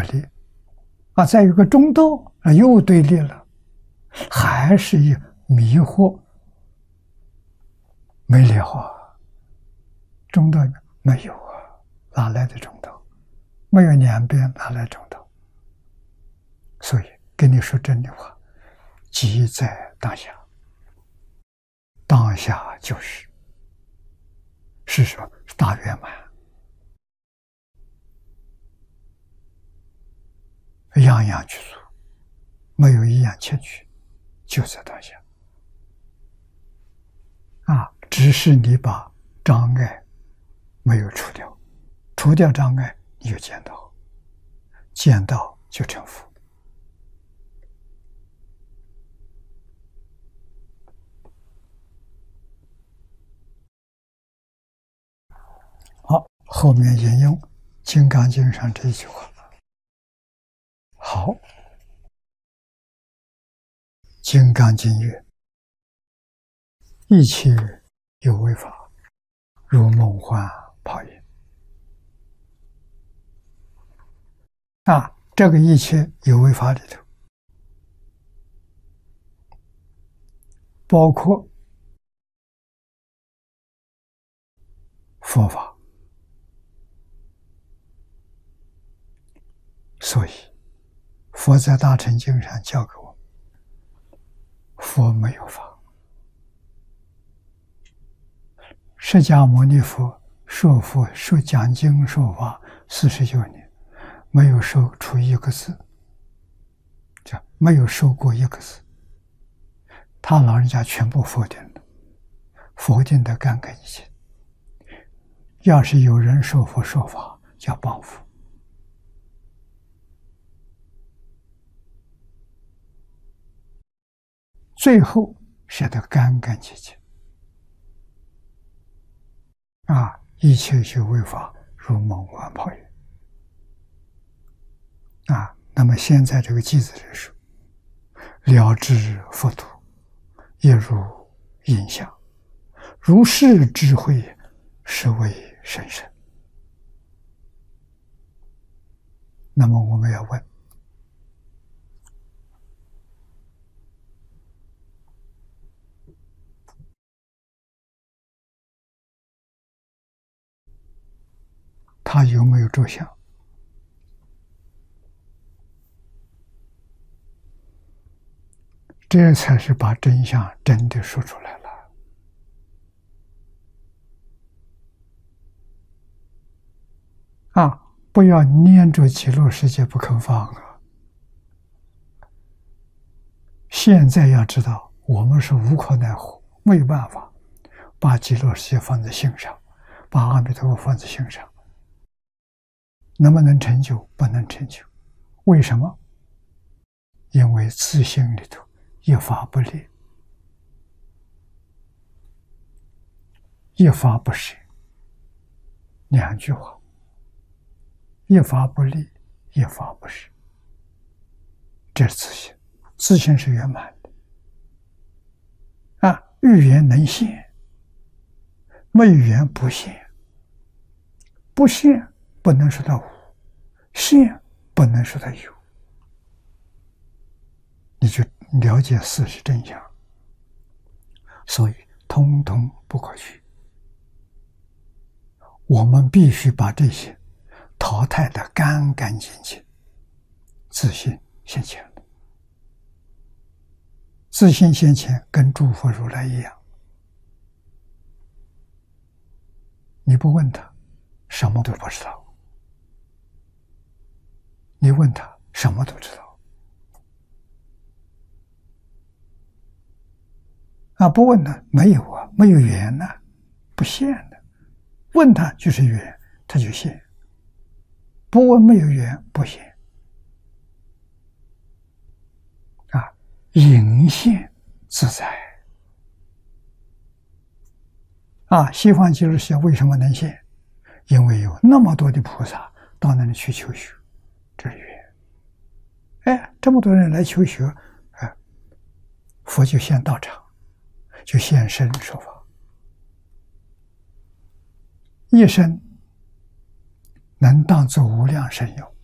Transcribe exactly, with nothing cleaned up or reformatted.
立，啊，再有个中道啊，又对立了，还是一迷惑没了啊。中道没有啊，哪来的中道？没有两边，哪来中道？所以跟你说真的话，即在当下，当下就是，是什么？是大圆满，样样具足，没有一样欠缺，就在当下。啊，只是你把障碍没有除掉，除掉障碍，你就见到，见到就成佛。好，后面引用《金刚经》上这一句话。好，《金刚经》曰：“一切有为法，如梦幻泡影。”啊，这个一切有为法里头，包括佛法，所以佛在大乘经上教给我们，佛没有法。释迦牟尼佛说佛说讲经说法四十九年，没有说出一个字，这没有说过一个字，他老人家全部否定的，否定的干干净净。要是有人说佛说法，叫谤佛。最后写得干干净净。啊，一切有为法，如梦幻泡影。啊，那么现在这个偈子是说，了知佛土，亦如影像，如是智慧，是为甚深。那么我们要问，他有没有着相？这才是把真相真的说出来了。啊，不要念着极乐世界不肯放啊！现在要知道，我们是无可奈何，没有办法把极乐世界放在心上，把阿弥陀佛放在心上。能不能成就？不能成就。为什么？因为自性里头一法不立，一法不舍，两句话。一法不立，一法不舍，这是自性。自性是圆满的啊，遇缘能现，没缘不现，不现不能说它无，现不能说它有，你就了解事实真相。所以通通不可取，我们必须把这些淘汰的干干净净，自信现前了。自信现前跟诸佛如来一样，你不问他，什么都不知道；你问他，什么都知道。啊，不问他，没有啊，没有缘呐、啊，不现的。问他就是缘，他就现。不问没有缘，不现。啊，隐现自在。啊，西方极乐世界为什么能现？因为有那么多的菩萨到那里去求学，这是缘。哎，这么多人来求学，哎，佛就现道场，就现身说法，一生能当作无量身有。